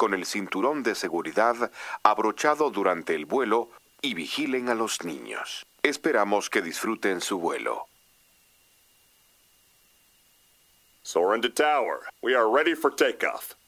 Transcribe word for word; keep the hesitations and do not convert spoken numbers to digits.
con el cinturón de seguridad abrochado durante el vuelo y vigilen a los niños. Esperamos que disfruten su vuelo. Soarin' to tower. We are ready for takeoff.